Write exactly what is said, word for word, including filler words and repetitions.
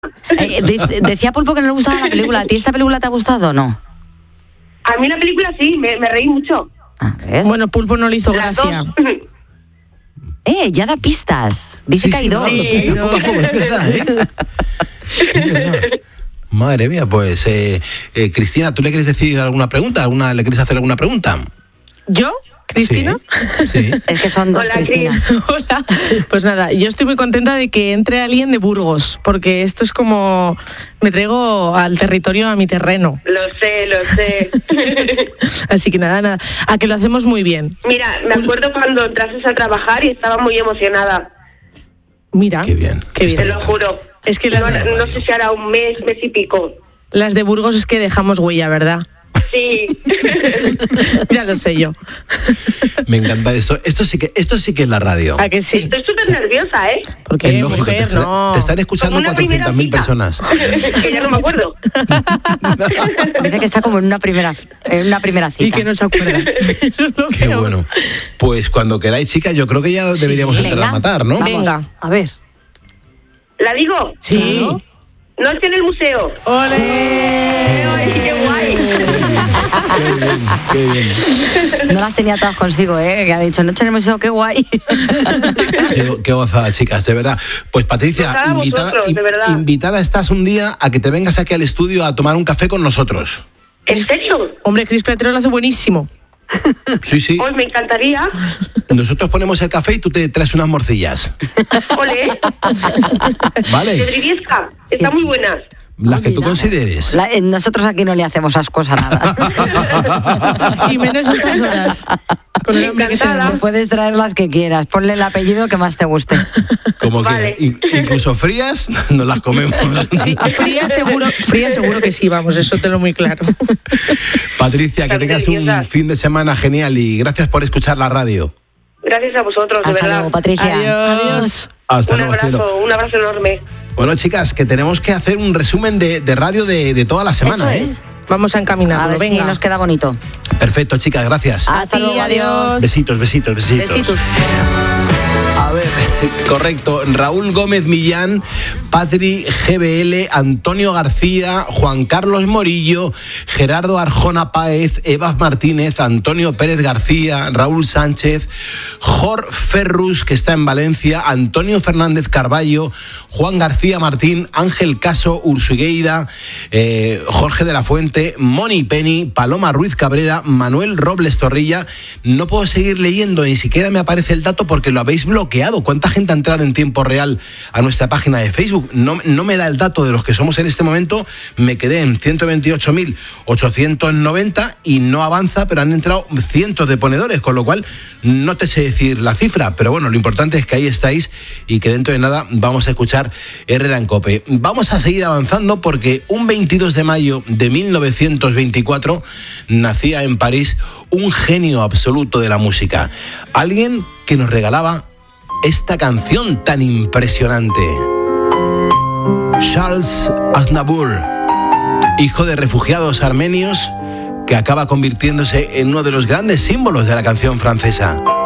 Eh, de, decía Pulpo que no le gustaba la película. ¿A ti esta película te ha gustado o no? A mí la película sí, me, me reí mucho. Ah, ¿ves? Bueno, Pulpo no le hizo Las gracia. dos. Eh, ya da pistas. Dice Sí, que hay sí, dos. no, Sí, pista poco a poco, es verdad, ¿eh? Es verdad. Madre mía, pues, eh, eh, Cristina, ¿tú le quieres decir alguna pregunta? ¿Alguna, ¿Le quieres hacer alguna pregunta? ¿Yo? ¿Cristina? Sí. sí. Es que son dos Hola, Cristinas. Cris. Hola. Pues nada, yo estoy muy contenta de que entre alguien de Burgos, porque esto es como me traigo al territorio, a mi terreno. Lo sé, lo sé. Así que nada, nada, a que lo hacemos muy bien. Mira, me acuerdo cuando entraste a trabajar y estaba muy emocionada. Mira, Qué bien. qué Te bien. lo juro. Es que las, No, no sé si hará un mes, mes y pico. las de Burgos es que dejamos huella, ¿verdad? Sí. Ya lo sé yo. Me encanta esto. Esto sí que, esto sí que es la radio. ¿A que sí? Estoy súper nerviosa, ¿eh? Porque Es lógico, mujer, te, no. te están escuchando Como una primera cuatrocientas mil cita. personas. Que ya no me acuerdo. Dice que está como en una primera, en una primera cita. Y que no se acuerda. Eso es lo Qué peor. bueno. Pues cuando queráis, chicas, yo creo que ya deberíamos entrar venga. a matar, ¿no? Vamos. Venga, a ver. ¿La digo? Sí. Claro. No es que en el museo. ¡Ole! Ay, qué guay. Qué bien, qué bien. No las tenía todas consigo, ¿eh? Que ha dicho, noche en el museo, qué guay. Qué, qué gozada, chicas, de verdad. Pues Patricia, Gozada invitada, vosotros, de verdad. invitada estás un día a que te vengas aquí al estudio a tomar un café con nosotros. ¿En serio? Hombre, Cris Petrol lo hace buenísimo. Sí, sí. Hoy me encantaría. Nosotros ponemos el café y tú te traes unas morcillas. Ole. De ¿Vale? Briviesca. Están Sí. muy buenas. Las que tú consideres. La- eh, nosotros aquí no le hacemos ascos a nada. Y menos a estas horas. Con el hambre que Encantada. tenemos. Puedes traer las que quieras. Ponle el apellido que más te guste. Como Vale. que in- incluso frías nos las comemos. Sí, fría seguro, fría seguro que sí, vamos, eso te lo muy claro. Patricia, que Están tengas un deliciosas. fin de semana genial y gracias por escuchar la radio. Gracias a vosotros, de Hasta verdad. luego, Patricia. Adiós. Hasta Un luego, abrazo, cielo. un abrazo enorme. Bueno, chicas, que tenemos que hacer un resumen de, de radio de, de toda la semana, Eso ¿eh? es. Vamos a encaminarlo, A ver venga. si nos queda bonito. Perfecto, chicas, gracias. A Hasta ti, luego, adiós. Besitos, besitos, besitos. Besitos. A ver, correcto. Raúl Gómez Millán, Patri G B L, Antonio García, Juan Carlos Morillo, Gerardo Arjona Páez, Eva Martínez, Antonio Pérez García, Raúl Sánchez, Jorge Ferrus, que está en Valencia, Antonio Fernández Carballo, Juan García Martín, Ángel Caso, Ursugueida, eh, Jorge de la Fuente, Moni Penny, Paloma Ruiz Cabrera, Manuel Robles Torrilla. No puedo seguir leyendo, ni siquiera me aparece el dato porque lo habéis bloqueado. ¿Cuánta gente ha entrado en tiempo real a nuestra página de Facebook? No, no me da el dato de los que somos en este momento. Me quedé en ciento veintiocho mil ochocientos noventa y no avanza, pero han entrado cientos de ponedores, con lo cual no te sé decir la cifra, pero bueno, lo importante es que ahí estáis y que dentro de nada vamos a escuchar Herrera en COPE. Vamos a seguir avanzando porque un veintidós de mayo de mil novecientos veinticuatro nacía en París un genio absoluto de la música, alguien que nos regalaba esta canción tan impresionante. Charles Aznavour, hijo de refugiados armenios, que acaba convirtiéndose en uno de los grandes símbolos de la canción francesa.